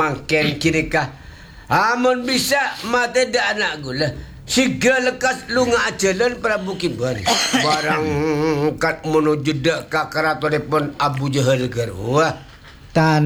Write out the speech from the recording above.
mangken kini kah. Amun bisa mata dak anak gula. Siga lekas lunga ajalan Prabu Kimbari. Barang kat menuju dek ka keraton Abu Jahal garwa. Tan